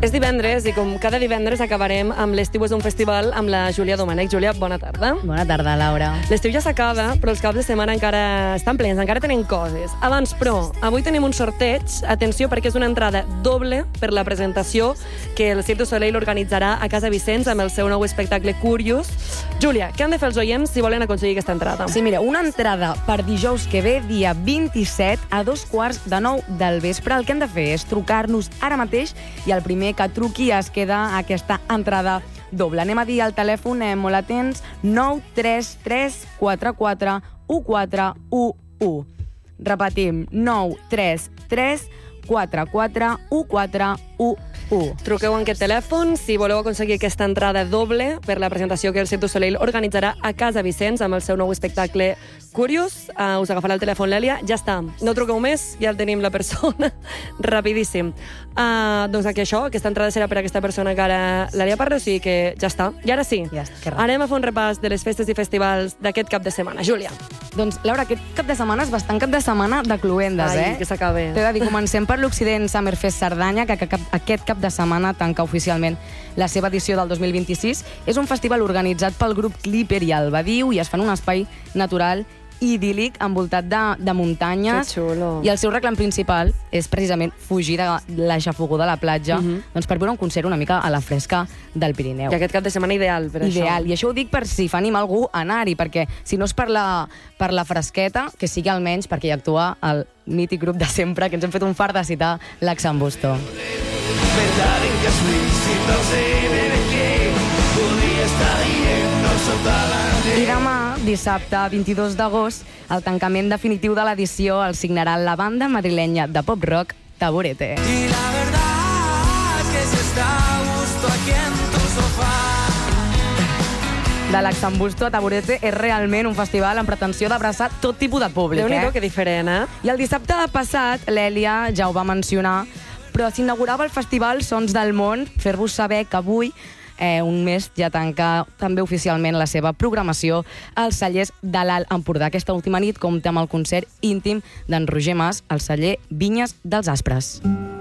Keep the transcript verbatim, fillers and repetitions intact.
És divendres i com cada divendres acabarem amb l'Estiu és un festival amb la Júlia Domènech. Júlia, bona tarda. Bona tarda, Laura. L'estiu ja s'acaba, però els caps de setmana encara estan plens, encara tenen coses. Abans, però, avui tenim un sorteig. Atenció, perquè és una entrada doble per la presentació que el Cirque du Soleil organitzarà a Casa Vicenç amb el seu nou espectacle Curious. Júlia, què han de fer els oients si volen aconseguir aquesta entrada? Sí, mira, una entrada per dijous que ve, dia vint-i-set, a dos quarts de nou del vespre. El que han de fer és trucar-nos ara mateix i el primer que truqui es queda aquesta entrada doble. Anem a dir al telèfon, eh, molt atents, nou tres tres quatre quatre u quatre u u. Repetim, nou tres tres quatre quatre u quatre u u. Truqueu en aquest telèfon si voleu aconseguir aquesta entrada doble per la presentació que el Cirque du Soleil organitzarà a Casa Vicenç amb el seu nou espectacle Curious. Uh, us agafarà el telèfon l'Èlia. Ja està. No truqueu més, ja el tenim la persona. Rapidíssim. Uh, doncs aquí això, aquesta entrada serà per a aquesta persona que ara l'Èlia parla, o sigui que ja està. I ara sí, ja està, anem a fer un repàs de les festes i festivals d'aquest cap de setmana. Júlia. Doncs, Laura, aquest cap de setmana és bastant cap de setmana de cluendes, Ai, eh? que s'acabe. T'he de dir, comencem per l'Occident Summerfest Cerdanya, que, que, que aquest cap de setmana tanca oficialment la seva edició del dos mil vint-i-sis. És un festival organitzat pel grup Clipper i el Badiu i es fa en un espai natural idíl·lic, envoltat de, de muntanyes. Que xulo. I el seu reclam principal és precisament fugir de la xafogó de la platja, uh-huh. doncs per veure un concert una mica a la fresca del Pirineu. I aquest cap de setmana ideal per ideal. això. I això ho dic per si fa animar algú a anar-hi, perquè si no és per la, per la fresqueta, que sigui almenys perquè hi actua el mític grup de sempre, que ens hem fet un fart de citar l'Axambusto. Pensar en que explícit no sé ben què podria estar dient no sota la llei. I demà, dissabte, vint-i-dos d'agost, el tancament definitiu de l'edició el signarà la banda madrilenya de pop-rock Taburete. Y la verdad es que se está a gusto aquí en tu sofà. De l'Axambusto a Taburete és realment un festival amb pretensió d'abraçar tot tipus de públic. Déu-n'hi-do, eh? que diferent, eh? I el dissabte passat, l'Èlia ja ho va mencionar, però s'inaugurava el festival Sons del Món. Fer-vos saber que avui, eh, un mes, ja tanca també oficialment la seva programació als cellers de l'Alt Empordà. Aquesta última nit compta amb el concert íntim d'en Roger Mas al celler Vinyes dels Aspres.